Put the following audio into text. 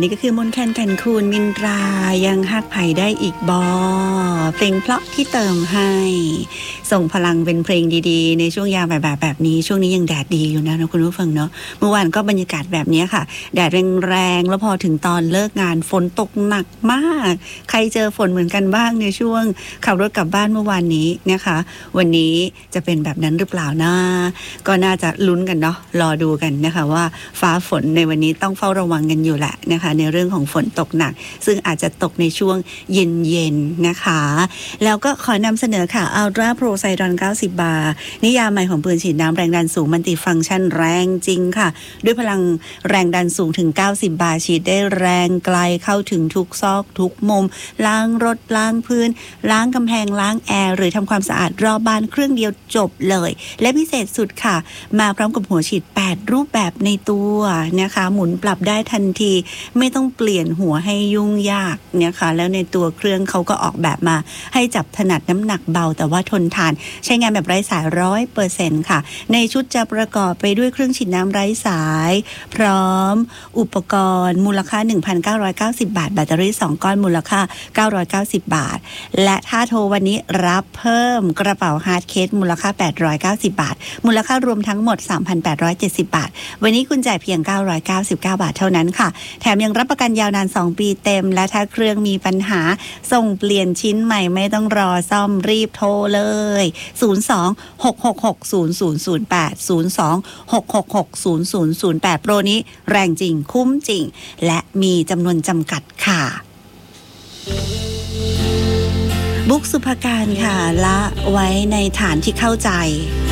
นี่ก็คือมนต์แคนแก่นคูณมินตรายังฮักไผ่ได้อีกบอเพลงเพราะที่เติมให้ส่งพลังเป็นเพลงดีๆในช่วงยามแบบนี้ช่วงนี้ยังแดดดีอยู่นะคุณผู้ฟังเนาะเมื่อวานก็บรรยากาศแบบนี้ค่ะแดดแรงๆแล้วพอถึงตอนเลิกงานฝนตกหนักมากใครเจอฝนเหมือนกันบ้างในช่วงขับรถกลับบ้านเมื่อวานนี้นะคะวันนี้จะเป็นแบบนั้นหรือเปล่านะก็น่าจะลุ้นกันเนาะรอดูกันนะคะว่าฟ้าฝนในวันนี้ต้องเฝ้าระวังกันอยู่แหละนะคะในเรื่องของฝนตกหนักซึ่งอาจจะตกในช่วงเย็นๆนะคะแล้วก็ขอนำเสนอค่ะ Ultra Pro Cydon 90 บาร์นิยามใหม่ของปืนฉีดน้ำแรงดันสูงมัลติฟังก์ชันแรงจริงค่ะด้วยพลังแรงดันสูงถึง90 บาร์ฉีดได้แรงไกลเข้าถึงทุกซอกทุกมุมล้างรถล้างพื้นล้างกำแพงล้างแอร์หรือทำความสะอาดรอบบ้านเครื่องเดียวจบเลยและพิเศษสุดค่ะมาพร้อมกับหัวฉีด8รูปแบบในตัวนะคะหมุนปรับได้ทันทีไม่ต้องเปลี่ยนหัวให้ยุ่งยากนะคะแล้วในตัวเครื่องเขาก็ออกแบบมาให้จับถนัดน้ำหนักเบาแต่ว่าทนทานใช้งานแบบไร้สาย 100% ค่ะในชุดจะประกอบไปด้วยเครื่องฉีดน้ำไร้สายพร้อมอุปกรณ์มูลค่า 1,990 บาทแบตเตอรี่2ก้อนมูลค่า990 บาทและถ้าโทรวันนี้รับเพิ่มกระเป๋าฮาร์ดเคสมูลค่า890 บาทมูลค่ารวมทั้งหมด 3,870 บาทวันนี้คุณจ่ายเพียง999 บาทเท่านั้นค่ะแถมยังรับประกันยาวนาน2ปีเต็มและถ้าเครื่องมีปัญหาส่งเปลี่ยนชิ้นใหม่ไม่ต้องรอซ่อมรีบโทรเลย02-666-0008 02-666-0008โปรนี้แรงจริงคุ้มจริงและมีจำนวนจำกัดค่ะบุ๊กสุภการค่ะละไว้ในฐานที่เข้าใจ